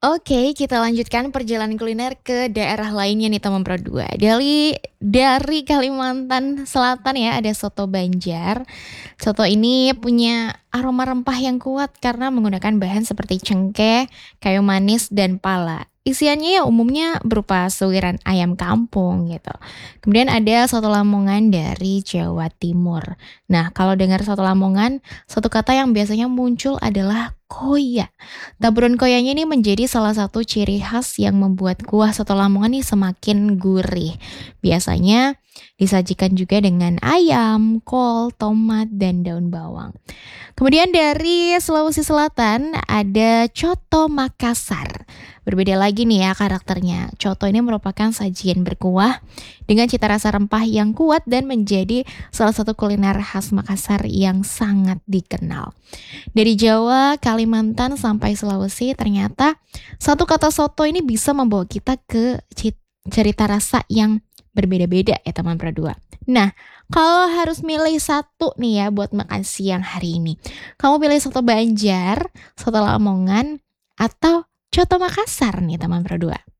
Oke, kita lanjutkan perjalanan kuliner ke daerah lainnya nih teman Pro 2. Dari Kalimantan Selatan ya, ada soto Banjar. Soto ini punya aroma rempah yang kuat karena menggunakan bahan seperti cengkeh, kayu manis, dan pala. Isiannya ya umumnya berupa suiran ayam kampung gitu. Kemudian ada soto Lamongan dari Jawa Timur. Nah, kalau dengar soto Lamongan, satu kata yang biasanya muncul adalah koya. Taburan koyanya ini menjadi salah satu ciri khas yang membuat kuah soto Lamongan nih semakin gurih. Biasanya disajikan juga dengan ayam, kol, tomat, dan daun bawang. Kemudian dari Sulawesi Selatan ada coto Makassar. Berbeda lagi nih ya karakternya. Coto ini merupakan sajian berkuah dengan cita rasa rempah yang kuat dan menjadi salah satu kuliner khas Makassar yang sangat dikenal. Dari Jawa, Kalimantan, sampai Sulawesi, ternyata satu kata soto ini bisa membawa kita ke cerita rasa yang berbeda-beda ya teman Pro 2. Nah, kalau harus milih satu nih ya buat makan siang hari ini, kamu pilih soto Banjar, soto Lamongan, atau coto Makassar nih teman Pro 2?